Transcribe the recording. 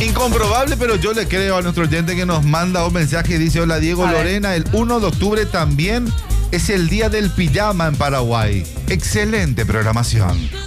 Incomprobable, pero yo le creo a nuestro oyente que nos manda un mensaje y dice: hola Diego, Lorena, el 1 de octubre también es el día del pijama en Paraguay. Excelente programación.